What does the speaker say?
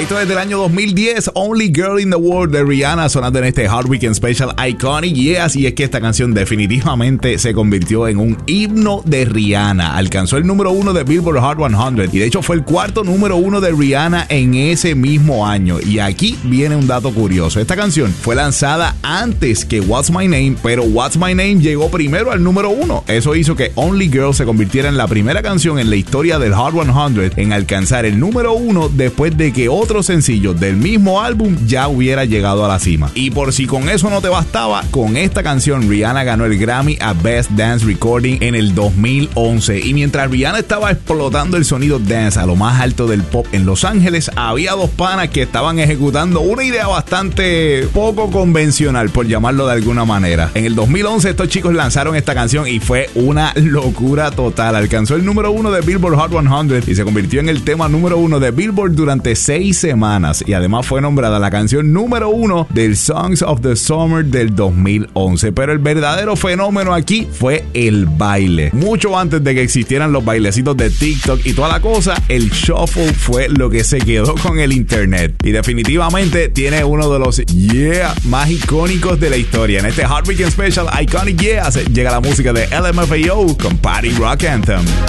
Esto es del año 2010, Only Girl in the World de Rihanna, sonando en este Hard Weekend Special Iconic Yes. Y es que esta canción definitivamente se convirtió en un himno de Rihanna. Alcanzó el número 1 de Billboard Hot 100 y de hecho fue el cuarto número 1 de Rihanna en ese mismo año. Y aquí viene un dato curioso. Esta canción fue lanzada antes que What's My Name, pero What's My Name llegó primero al número 1. Eso hizo que Only Girl se convirtiera en la primera canción en la historia del Hot 100 en alcanzar el número 1 después de que otro sencillo del mismo álbum ya hubiera llegado a la cima. Y por si con eso no te bastaba, con esta canción Rihanna ganó el Grammy a Best Dance Recording en el 2011. Y mientras Rihanna estaba explotando el sonido dance a lo más alto del pop en Los Ángeles, había dos panas que estaban ejecutando una idea bastante poco convencional, por llamarlo de alguna manera. En el 2011 estos chicos lanzaron esta canción y fue una locura total. Alcanzó el número 1 de Billboard Hot 100 y se convirtió en el tema número 1 de Billboard durante 6 semanas. Y además fue nombrada la canción número 1 del Songs of the Summer del 2011. Pero el verdadero fenómeno aquí fue el baile. Mucho antes de que existieran los bailecitos de TikTok y toda la cosa, el shuffle fue lo que se quedó con el internet. Y definitivamente tiene uno de los más icónicos de la historia. En este Hard Weekend Special Iconic llega la música de LMFAO con Party Rock Anthem.